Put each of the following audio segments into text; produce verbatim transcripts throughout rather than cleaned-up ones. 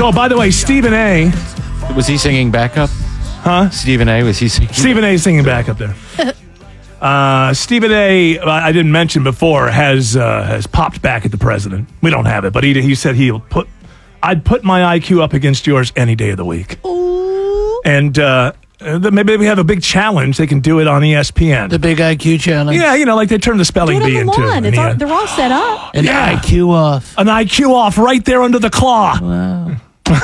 So, by the way, Stephen A. Was he singing backup? Huh? Stephen A. Was he singing? Stephen A. singing back up there. Uh, Stephen A. I didn't mention before has uh, has popped back at the president. We don't have it, but he he said he'll put. I'd put my I Q up against yours any day of the week. Ooh. And uh, maybe we have a big challenge. They can do it on E S P N. The big I Q challenge. Yeah, you know, like they turn the spelling Do it bee on the into. lawn. an It's E- all, they're all set up. An Yeah. I Q off. An I Q off right there under the claw. Wow.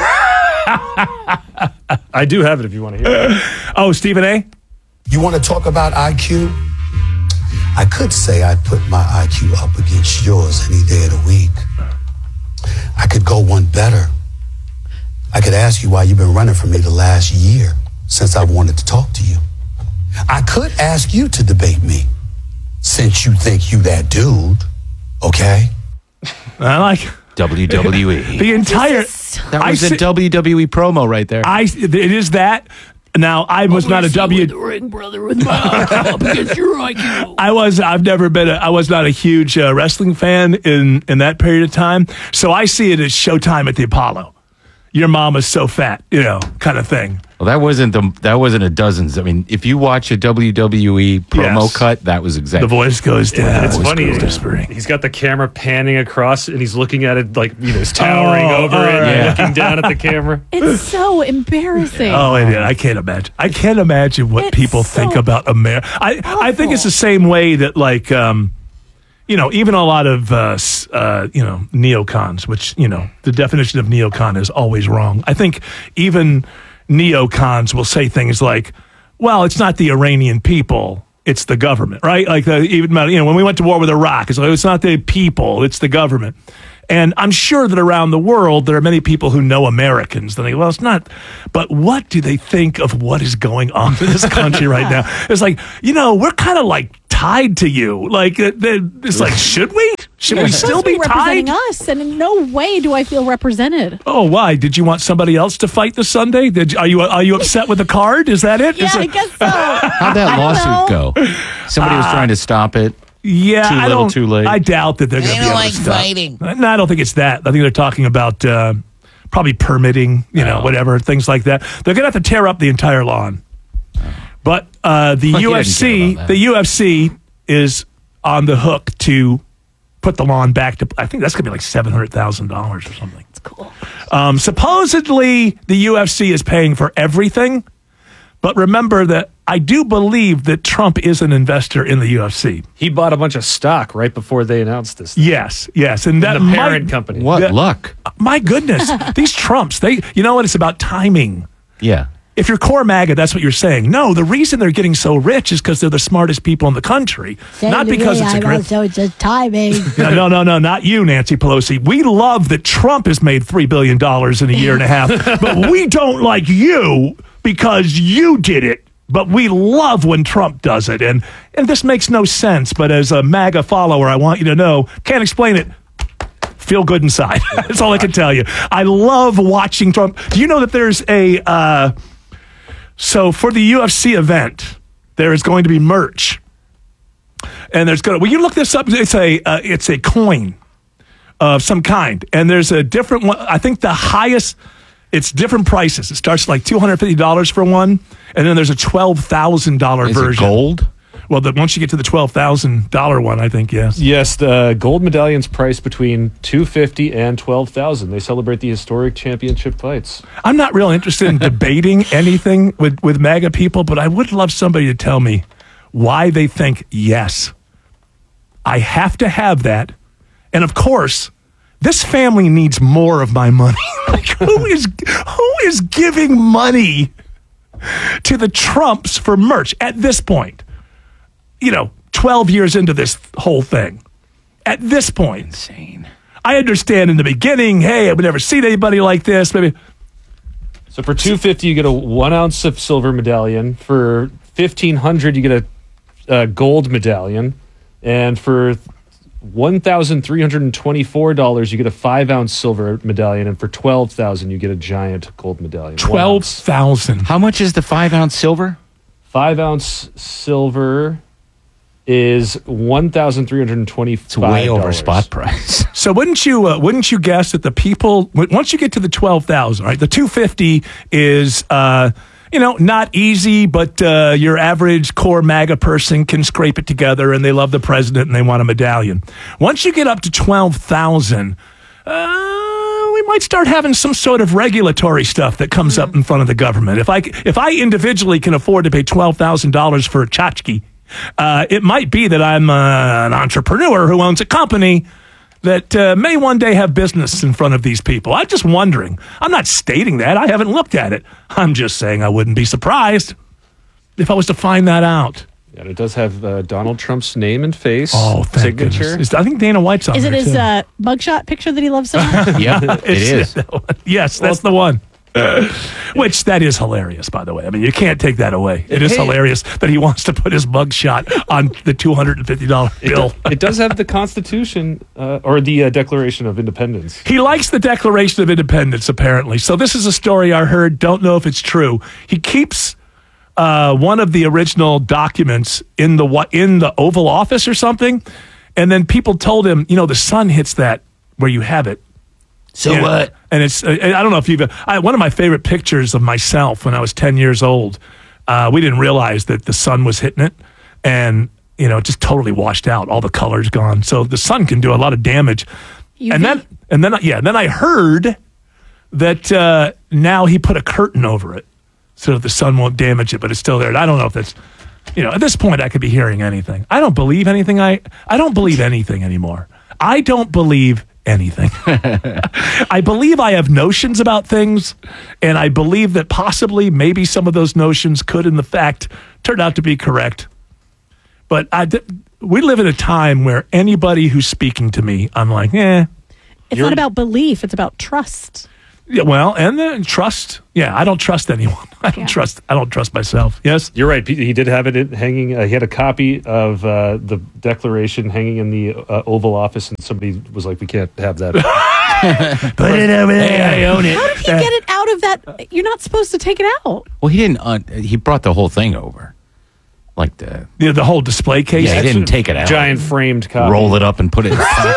I do have it if you want to hear it. Oh, Stephen A. You want to talk about I Q? I could say I'd put my I Q up against yours any day of the week. I could go one better. I could ask you why you've been running from me the last year since I wanted to talk to you. I could ask you to debate me since you think you that dude, okay? I like W W E. the entire. That was I a si- W W E promo right there. I it is that. Now I was not a W. The ring, brother, with my I Q up against your I Q. I was. I've never been. A, I was not a huge uh, wrestling fan in in that period of time. So I see it as Showtime at the Apollo. Your mom is so fat, you know, kind of thing. Well, that wasn't the that wasn't a dozens. I mean, if you watch a W W E promo Yes. cut, that was exactly. The voice goes down. It's Voice funny. goes whispering. He's got the camera panning across, and he's looking at it like, you know, he's towering Oh, over all it, right. and looking down at the camera. It's so embarrassing. Oh, I, I can't imagine. I can't imagine what It's people so think about America. I I think it's the same way that like. Um, You know, even a lot of, uh, s- uh, you know, neocons, which, you know, the definition of neocon is always wrong. I think even neocons will say things like, well, it's not the Iranian people, it's the government, right? Like, the, even, you know, when we went to war with Iraq, it's like, it's not the people, it's the government. And I'm sure that around the world, there are many people who know Americans. They think, well, it's not. But what do they think of what is going on in this country right now? It's like, you know, we're kind of like tied to you. Like, uh, they- it's like, should we? Should we You're still supposed to be be representing tied? us, and in no way do I feel represented. Oh, why? Did you want somebody else to fight this Sunday? Did, are you are you upset with the card? Is that it? Yeah, Is I it- guess so. How'd that I don't lawsuit know. go? Somebody was trying to stop it. Yeah, Too I little, don't, too late. I doubt that they're going to be don't able like to stop. fighting. No, I don't think it's that. I think they're talking about uh, probably permitting, you know, Oh. whatever, things like that. They're going to have to tear up the entire lawn. But uh, the Well, he U F didn't C, care about that. the U F C is on the hook to put the lawn back to. I think that's going to be like seven hundred thousand dollars or something. It's cool. Um, supposedly, the U F C is paying for everything. But remember that I do believe that Trump is an investor in the U F C. He bought a bunch of stock right before they announced this. Yes, yes, and that the parent might- company. What Yeah. luck? My goodness, these Trumps, they, you know what? It's about timing. Yeah. If you're core MAGA, that's what you're saying. No, the reason they're getting so rich is because they're the smartest people in the country, not because it's a great. So it's just timing. No, no, no, no, not you, Nancy Pelosi. We love that Trump has made three billion dollars in a year and a half, but we don't like you because you did it. But we love when Trump does it. And, and this makes no sense, but as a MAGA follower, I want you to know, can't explain it. Feel good inside. That's all I can tell you. I love watching Trump. Do you know that there's a, uh, so for the U F C event, there is going to be merch. And there's going to, well, you look this up, it's a, uh, it's a coin of some kind. And there's a different one. I think the highest, it's different prices. It starts at like two hundred fifty dollars for one. And then there's a twelve thousand dollars Is it version. gold? Well, the, once you get to the twelve thousand dollars one, I think, yes. Yes, the gold medallion's priced between two hundred fifty dollars and twelve thousand dollars. They celebrate the historic championship fights. I'm not real interested in debating anything with, with MAGA people, but I would love somebody to tell me why they think, yes, I have to have that. And of course, this family needs more of my money. Like, who is who is giving money to the Trumps for merch at this point? You know, twelve years into this whole thing. At this point. Insane. I understand in the beginning, hey, I've never seen anybody like this. Maybe. So for two hundred fifty dollars, you get a one ounce of silver medallion. For fifteen hundred dollars, you get a, a gold medallion. And for one thousand three hundred twenty-four dollars, you get a five ounce silver medallion. And for twelve thousand dollars, you get a giant gold medallion. One twelve ounce. thousand. How much is the five ounce silver? Five ounce silver is one thousand three hundred twenty-five dollars. It's way over spot price. So wouldn't you uh, wouldn't you guess that the people w- once you get to the twelve thousand, right? The two fifty is uh, you know not easy, but uh, your average core MAGA person can scrape it together, and they love the president and they want a medallion. Once you get up to twelve thousand, uh, we might start having some sort of regulatory stuff that comes up in front of the government. If I if I individually can afford to pay twelve thousand dollars for a tchotchke, uh, it might be that I'm uh, an entrepreneur who owns a company that uh, may one day have business in front of these people. I'm just wondering. I'm not stating that. I haven't looked at it. I'm just saying I wouldn't be surprised if I was to find that out. Yeah, it does have uh, Donald Trump's name and face. Oh, thank signature. goodness. Is- I think Dana White's on Is it there, his too. uh, mugshot picture that he loves so much? Yep, it It's- is. Yes, that's the one. Which, that is hilarious, by the way. I mean, you can't take that away. It is Hey. hilarious that he wants to put his mugshot on the two hundred fifty dollars It, bill. do- it does have the Constitution uh, or the uh, Declaration of Independence. He likes the Declaration of Independence, apparently. So this is a story I heard. Don't know if it's true. He keeps uh, one of the original documents in the wa- in the Oval Office or something, and then people told him, you know, the sun hits that where you have it. So Yeah. what? And it's, uh, I don't know if you've, I, one of my favorite pictures of myself when I was ten years old, uh, we didn't realize that the sun was hitting it and, you know, it just totally washed out. All the colors gone. So the sun can do a lot of damage. U V? And then, and then, yeah, then I heard that uh, now he put a curtain over it so that the sun won't damage it, but it's still there. And I don't know if that's, you know, at this point I could be hearing anything. I don't believe anything. I, I don't believe anything anymore. I don't believe anything. I believe I have notions about things, and I believe that possibly maybe some of those notions could, in the fact, turn out to be correct. But I, we live in a time where anybody who's speaking to me, I'm like, eh. It's not about belief. It's about trust. Yeah, well, and then trust. Yeah, I don't trust anyone. I don't Yeah. trust. I don't trust myself. Yes. You're right. He he did have it in- hanging. Uh, he had a copy of uh, the Declaration hanging in the uh, Oval Office, and somebody was like, "We can't have that." Put it over there. Hey, I own it. How did he get it out of that? You're not supposed to take it out. Well, he didn't. Uh, he brought the whole thing over, like the. Yeah, the whole display case. Yeah, he didn't take it out. Giant framed copy. Roll it up and put it.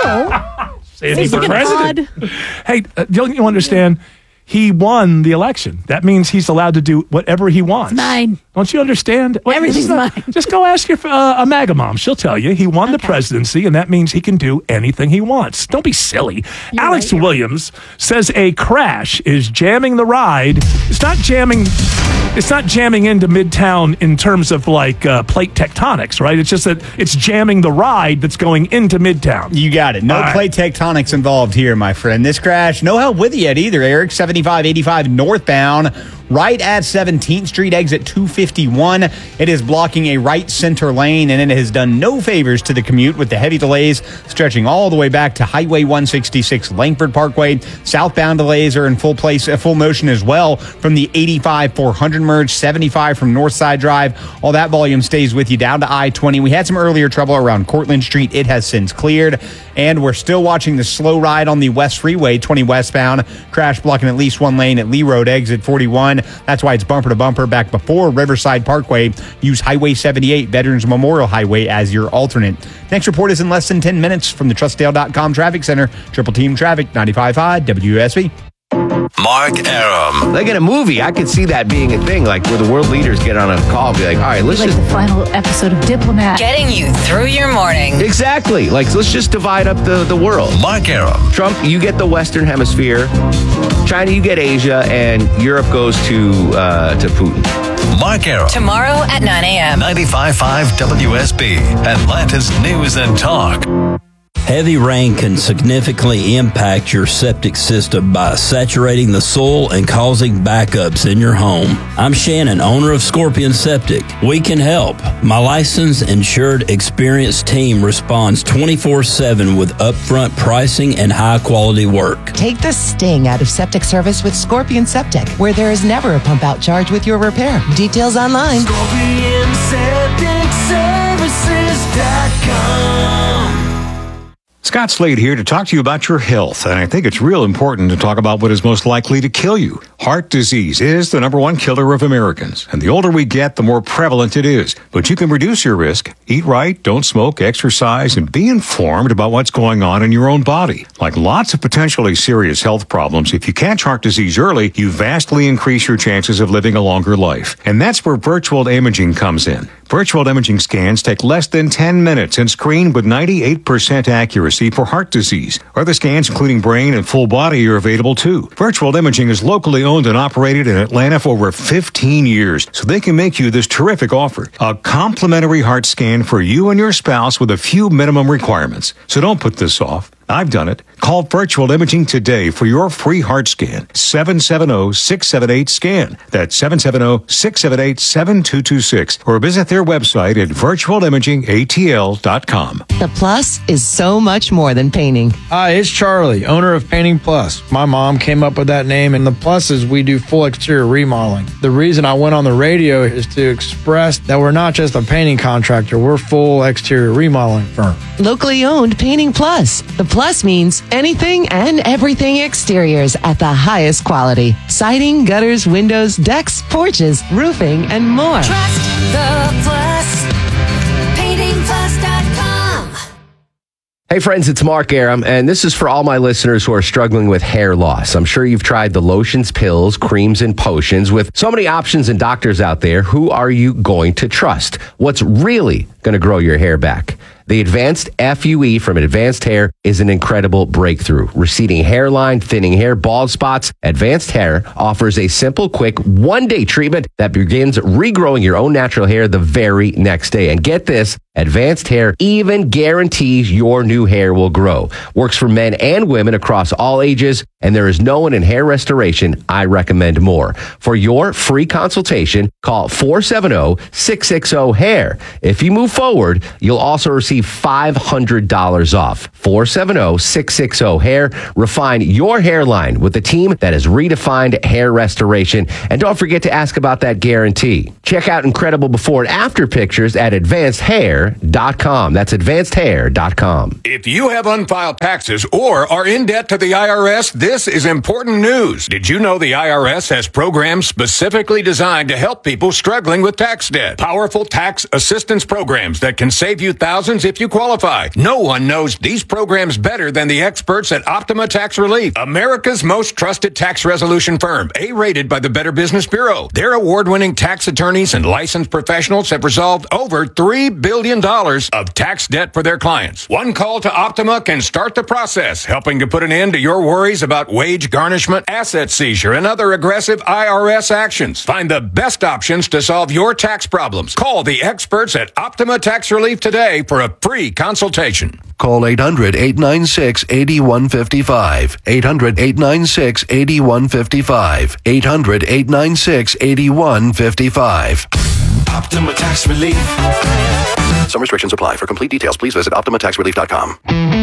He's Seems the like an president. odd- Hey, uh, don't you understand? He won the election. That means he's allowed to do whatever he wants. It's mine. Don't you understand? Wait, Everything's this is not- mine. Just go ask your uh, a MAGA mom. She'll tell you. He won the presidency, and that means he can do anything he wants. Don't be silly. You're Alex right, you're Williams says a crash is jamming the ride. It's not jamming. It's not jamming into Midtown in terms of like uh, plate tectonics, right? It's just that it's jamming the ride that's going into Midtown. You got it. No All right. plate tectonics involved here, my friend. This crash, no help with it yet either, Eric. seventy-five eighty-five northbound, right at seventeenth Street, exit two fifty-one. It is blocking a right center lane, and it has done no favors to the commute with the heavy delays stretching all the way back to Highway one sixty-six Langford Parkway. Southbound delays are in full place, uh, full motion as well from the eighty-five four hundred merge, seventy-five from Northside Drive. All that volume stays with you down to I twenty. We had some earlier trouble around Cortlandt Street. It has since cleared, and we're still watching the slow ride on the West Freeway, twenty westbound. Crash blocking at least one lane at Lee Road, exit forty-one. That's why it's bumper to bumper back before Riverside Parkway. Use Highway seventy-eight, Veterans Memorial Highway, as your alternate. Next report is in less than ten minutes from the Trustdale dot com Traffic Center. Triple Team Traffic, ninety-five point five W S B. Mark Arum. Like in a movie, I could see that being a thing, like where the world leaders get on a call and be like, all right, let's Like just... the final episode of Diplomat. Getting you through your morning. Exactly. Like, let's just divide up the, the world. Mark Arum. Trump, you get the Western Hemisphere. China, you get Asia. And Europe goes to uh, to Putin. Mark Arum. Tomorrow at nine a.m. ninety-five point five W S B. Atlanta's News and Talk. Heavy rain can significantly impact your septic system by saturating the soil and causing backups in your home. I'm Shannon, owner of Scorpion Septic. We can help. My licensed, insured, experienced team responds twenty-four seven with upfront pricing and high-quality work. Take the sting out of septic service with Scorpion Septic, where there is never a pump-out charge with your repair. Details online. Scorpion Septic Services dot com. Scott Slade here to talk to you about your health, and I think it's real important to talk about what is most likely to kill you. Heart disease is the number one killer of Americans, and the older we get, the more prevalent it is. But you can reduce your risk. Eat right, don't smoke, exercise, and be informed about what's going on in your own body. Like lots of potentially serious health problems, if you catch heart disease early, you vastly increase your chances of living a longer life. And that's where virtual imaging comes in. Virtual imaging scans take less than ten minutes and screen with ninety-eight percent accuracy for heart disease. Other scans, including brain and full body, are available too. Virtual imaging is locally owned and operated in Atlanta for over fifteen years, so they can make you this terrific offer. A complimentary heart scan for you and your spouse with a few minimum requirements. So don't put this off. I've done it. Call Virtual Imaging today for your free heart scan. seven seven zero, six seven eight, SCAN. That's seven seven zero, six seven eight, seven two two six. Or visit their website at virtual imaging a t l dot com. The Plus is so much more than painting. Hi, it's Charlie, owner of Painting Plus. My mom came up with that name, and the Plus is we do full exterior remodeling. The reason I went on the radio is to express that we're not just a painting contractor, we're full exterior remodeling firm. Locally owned Painting Plus. The Plus means anything and everything exteriors at the highest quality. Siding, gutters, windows, decks, porches, roofing, and more. Trust the Plus. painting plus dot com. Hey friends, it's Mark Aram, and this is for all my listeners who are struggling with hair loss. I'm sure you've tried the lotions, pills, creams, and potions. With so many options and doctors out there, who are you going to trust? What's really going to grow your hair back? The Advanced F U E from Advanced Hair is an incredible breakthrough. Receding hairline, thinning hair, bald spots. Advanced Hair offers a simple, quick, one-day treatment that begins regrowing your own natural hair the very next day. And get this, Advanced Hair even guarantees your new hair will grow. Works for men and women across all ages, and there is no one in hair restoration I recommend more. For your free consultation, call four seven zero, six six zero, hair. If you move forward, you'll also receive five hundred dollars off. four seven zero, six six zero, hair. Refine your hairline with a team that has redefined hair restoration. And don't forget to ask about that guarantee. Check out incredible before and after pictures at advanced hair dot com. That's advanced hair dot com. If you have unfiled taxes or are in debt to the I R S, this is important news. Did you know the I R S has programs specifically designed to help people struggling with tax debt? Powerful tax assistance programs that can save you thousands if you qualify. No one knows these programs better than the experts at Optima Tax Relief, America's most trusted tax resolution firm, A-rated by the Better Business Bureau. Their award-winning tax attorneys and licensed professionals have resolved over three billion dollars of tax debt for their clients. One call to Optima can start the process, helping to put an end to your worries about wage garnishment, asset seizure, and other aggressive I R S actions. Find the best options to solve your tax problems. Call the experts at Optima Tax Relief today for a free consultation. Call eight hundred, eight nine six, eight one five five. eight hundred, eight nine six, eight one five five. eight hundred, eight nine six, eight one five five. Optima Tax Relief. Some restrictions apply. For complete details, please visit optima tax relief dot com.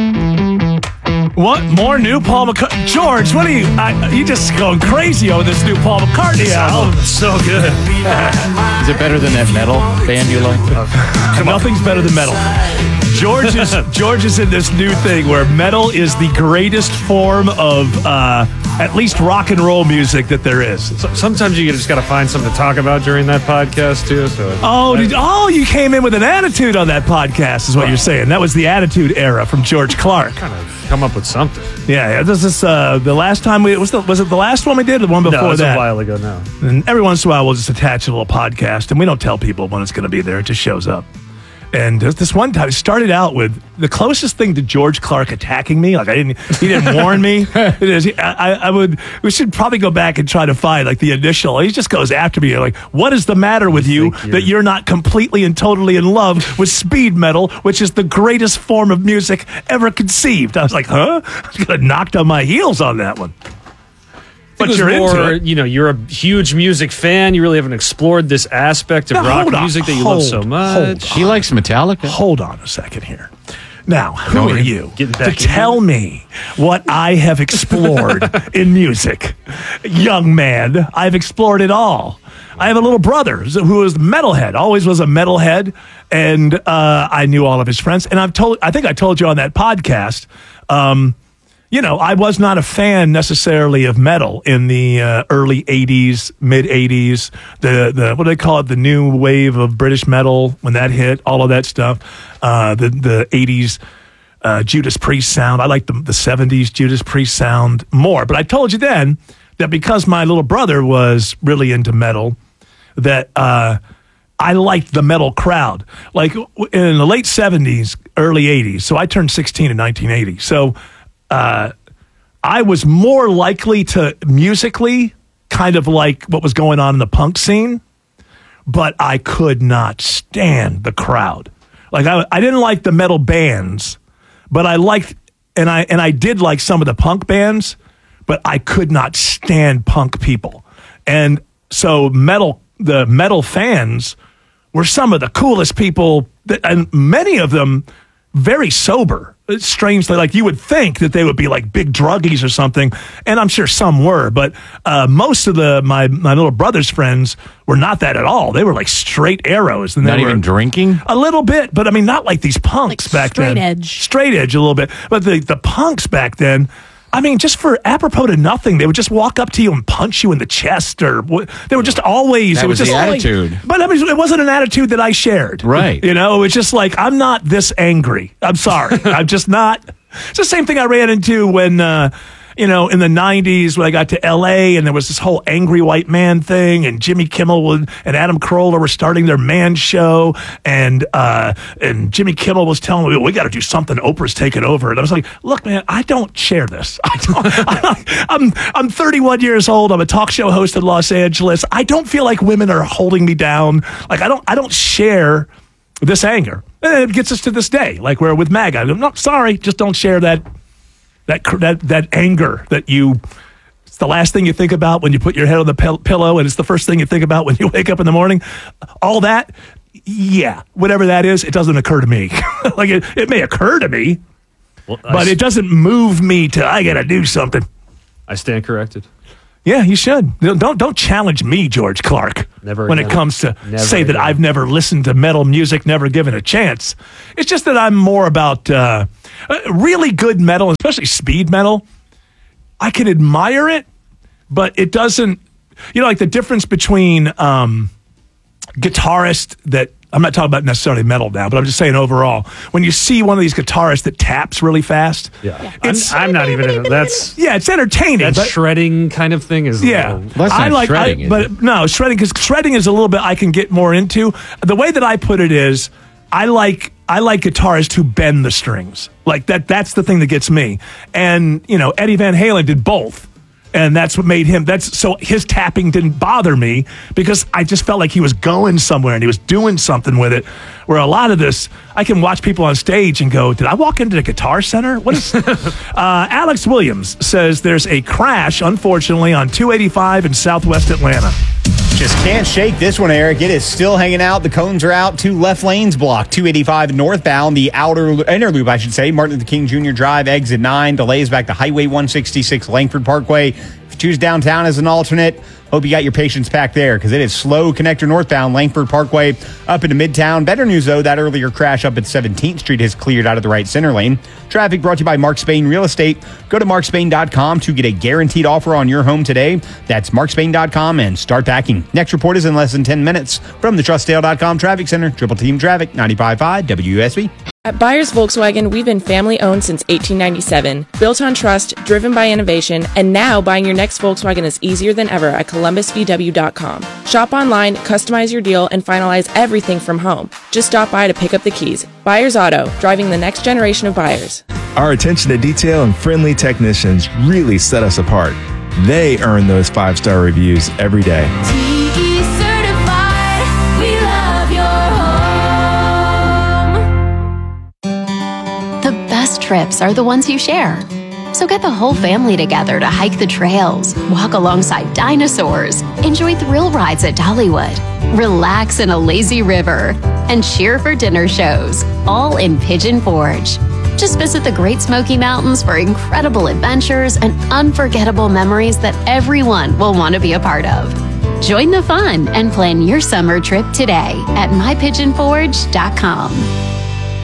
What more new Paul McCartney? George, what are you? I, you just going crazy over this new Paul McCartney album? It's so good. Is it better than that metal band you like? Nothing's better than metal. George is George is in this new thing where metal is the greatest form of uh, at least rock and roll music that there is. So, sometimes you just got to find something to talk about during that podcast too. So oh, did, oh, you came in with an attitude on that podcast, is what you're saying. That was the Attitude Era from George Clark. Kind of come up with something. Yeah, this is uh, the last time we was the, was it the last one we did? Or the one before no, it was that? a while ago now. And every once in a while we'll just attach a little podcast, and we don't tell people when it's going to be there. It just shows up. And there's this one time, it started out with the closest thing to George Clark attacking me. Like I didn't, he didn't warn me. It is. I, I would. We should probably go back and try to find like the initial. He just goes after me. Like, what is the matter with you that you're not completely and totally in love with speed metal, which is the greatest form of music ever conceived? I was like, huh? I got knocked on my heels on that one. But you're more, into it. You know, you're a huge music fan. You really haven't explored this aspect of Now, rock hold on, music that you hold, love so much. He likes Metallica. Hold on a second here. Now, who Go are in. you Getting to back in tell me what I have explored in music? Young man, I've explored it all. I have a little brother who was metalhead, always was a metalhead, and uh, I knew all of his friends. And I've told, I think I told you on that podcast, um, you know, I was not a fan necessarily of metal in the uh, early eighties, mid eighties, the, the, what do they call it? The new wave of British metal when that hit, all of that stuff. Uh, the, the eighties uh, Judas Priest sound. I like the, the seventies Judas Priest sound more. But I told you then that because my little brother was really into metal, that uh, I liked the metal crowd. Like in the late seventies, early eighties. So I turned sixteen in nineteen eighty. So uh, I was more likely to musically kind of like what was going on in the punk scene, but I could not stand the crowd. Like I, I didn't like the metal bands, but I liked, and I and I did like some of the punk bands, but I could not stand punk people. And so metal, the metal fans were some of the coolest people, that, and many of them very sober. It's strangely, like you would think that they would be like big druggies or something, and I'm sure some were, but uh, most of the my my little brother's friends were not that at all. They were like straight arrows, and they Not were even drinking? a little bit, but I mean, not like these punks back straight then. edge. Straight edge a little bit, but the the punks back then. I mean, just for apropos to nothing, they would just walk up to you and punch you in the chest, or what- they were just always. That it was, was just the always- attitude. but I mean, it wasn't an attitude that I shared. Right. You know, it was just like, I'm not this angry. I'm sorry. I'm just not. It's the same thing I ran into when, uh, you know, in the nineties when I got to L A and there was this whole angry white man thing, and Jimmy Kimmel would, and Adam Carolla were starting their man show, and uh, and Jimmy Kimmel was telling me, we got to do something. Oprah's taking over. And I was like, look, man, I don't share this. I don't, I, I'm I'm thirty-one years old. I'm a talk show host in Los Angeles. I don't feel like women are holding me down. Like I don't I don't share this anger. And it gets us to this day, like we're with MAGA. I'm not sorry, just don't share that that cr- that that anger that you. It's the last thing you think about when you put your head on the pill- pillow, and it's the first thing you think about when you wake up in the morning. All that, yeah, whatever that is, it doesn't occur to me. Like it, it may occur to me, Well, I but s- it doesn't move me to I got to do something. I stand corrected. Yeah, you should. Don't don't, don't challenge me, George Clark. Never when again. it comes to Never say that again. I've never listened to metal music, never given a chance. It's just that I'm more about uh, uh, really good metal, especially speed metal. I can admire it, but it doesn't. You know, like the difference between um, guitarist that. I'm not talking about necessarily metal now, but I'm just saying overall. When you see one of these guitarists that taps really fast, Yeah, I'm, It's- I'm not even. In, that's yeah, it's entertaining. that but- shredding kind of thing is. a Yeah, little- That's I not like, I, shredding, is but it? no shredding because shredding is a little bit I can get more into. The way that I put it is, I like I like guitarists who bend the strings like that. That's the thing that gets me. And you know, Eddie Van Halen did both, and that's what made him. That's so his tapping didn't bother me because I just felt like he was going somewhere and he was doing something with it. Where a lot of this, I can watch people on stage and go, "Did I walk into the Guitar Center?" What is? uh, Alex Williams says there's a crash, unfortunately, on two eighty-five in Southwest Atlanta. Just can't shake this one, Eric. It is still hanging out. The cones are out. Two left lanes blocked. two eighty-five northbound. The outer inner loop, I should say. Martin Luther King Junior Drive, exit nine. Delays back to Highway one sixty-six, Langford Parkway. If you choose downtown as an alternate, hope you got your patience packed there because it is slow connector northbound, Langford Parkway up into Midtown. Better news, though, that earlier crash up at seventeenth Street has cleared out of the right center lane. Traffic brought to you by Mark Spain Real Estate. Go to mark spain dot com to get a guaranteed offer on your home today. That's mark spain dot com and start packing. Next report is in less than ten minutes from the trust dale dot com Traffic Center. Triple Team Traffic, ninety-five point five W U S B. At Byers Volkswagen, we've been family-owned since eighteen ninety-seven, built on trust, driven by innovation, and now buying your next Volkswagen is easier than ever at columbus v w dot com. Shop online, customize your deal, and finalize everything from home. Just stop by to pick up the keys. Byers Auto, driving the next generation of buyers. Our attention to detail and friendly technicians really set us apart. They earn those five-star reviews every day. T E certified, we love your home. The best trips are the ones you share. So get the whole family together to hike the trails, walk alongside dinosaurs, enjoy thrill rides at Dollywood, relax in a lazy river, and cheer for dinner shows, all in Pigeon Forge. Just visit the Great Smoky Mountains for incredible adventures and unforgettable memories that everyone will want to be a part of. Join the fun and plan your summer trip today at my pigeon forge dot com.